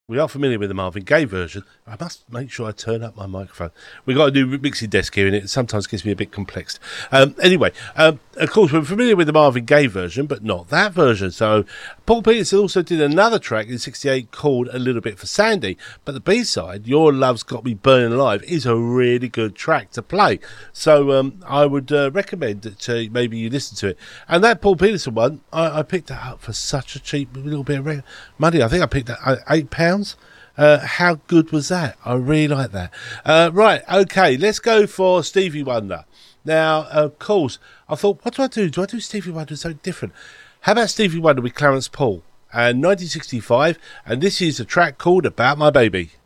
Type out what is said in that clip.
We are familiar with the Marvin Gaye version. I must make sure I turn up my microphone. We've got a new mixing desk here, and it sometimes gets me a bit complex. Anyway, of course, we're familiar with the Marvin Gaye version, but not that version. So Paul Peterson also did another track in '68 called A Little Bit for Sandy. But the B-side, Your Love's Got Me Burning Alive, is a really good track to play. So I would recommend that maybe you listen to it. And that Paul Peterson one, I picked that up for such a cheap little bit of money. I think I picked that £8. How good was that? I really like that. Right, okay, let's go for Stevie Wonder. Now, of course, I thought, what do I do? Do I do Stevie Wonder something different? How about Stevie Wonder with Clarence Paul? And 1965, and this is a track called About My Baby.